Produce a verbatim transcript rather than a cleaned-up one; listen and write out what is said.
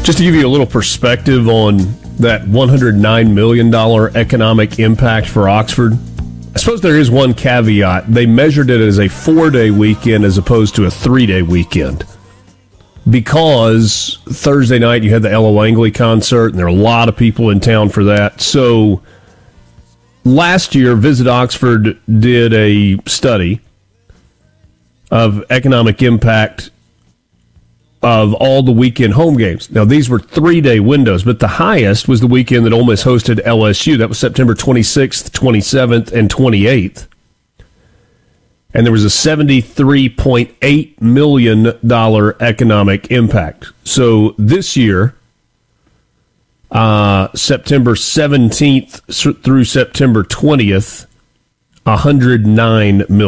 Just to give you a little perspective on that one hundred nine million dollars economic impact for Oxford, I suppose there is one caveat. They measured it as a four-day weekend as opposed to a three-day weekend. Because Thursday night you had the Ella Langley concert, and there were a lot of people in town for that. So last year, Visit Oxford did a study of economic impact of all the weekend home games. Now, these were three-day windows, but the highest was the weekend that Ole Miss hosted L S U. That was September twenty-sixth, twenty-seventh, and twenty-eighth. And there was a seventy-three point eight million dollars economic impact. So this year, uh, September seventeenth through September twentieth, one hundred nine million dollars.